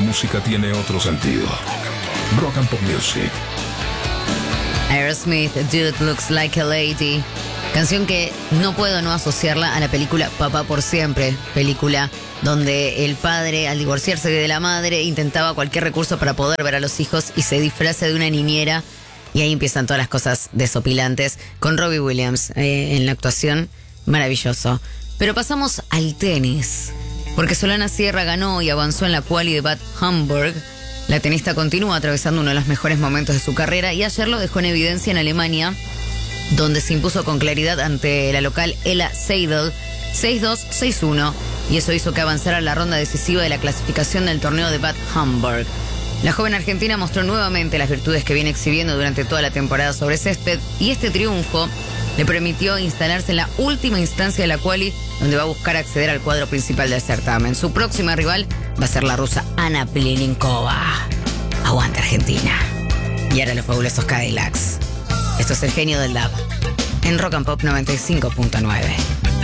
música tiene otro sentido. Rock and Pop Music. Aerosmith, Dude Looks Like a Lady. Canción que no puedo no asociarla a la película Papá por Siempre. Película donde el padre, al divorciarse de la madre, intentaba cualquier recurso para poder ver a los hijos y se disfraza de una niñera. Y ahí empiezan todas las cosas desopilantes. Con Robbie Williams en la actuación, maravilloso. Pero pasamos al tenis. Porque Solana Sierra ganó y avanzó en la quali de Bad Homburg. La tenista continúa atravesando uno de los mejores momentos de su carrera y ayer lo dejó en evidencia en Alemania, donde se impuso con claridad ante la local Ella Seidel 6-2, 6-1, y eso hizo que avanzara a la ronda decisiva de la clasificación del torneo de Bad Homburg. La joven argentina mostró nuevamente las virtudes que viene exhibiendo durante toda la temporada sobre césped, y este triunfo le permitió instalarse en la última instancia de la quali, donde va a buscar acceder al cuadro principal del certamen. Su próxima rival va a ser la rusa Ana Plynikova. Aguanta Argentina. Y ahora los fabulosos Cadillacs. Esto es el genio del dub en Rock and Pop 95.9.